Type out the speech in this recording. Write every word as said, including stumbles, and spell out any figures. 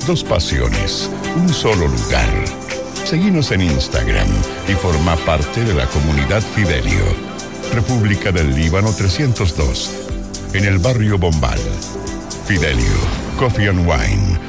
dos pasiones, un solo lugar. Seguinos en Instagram y forma parte de la comunidad Fidelio. República del Líbano trescientos dos, en el barrio Bombal. Fidelio, Coffee and Wine,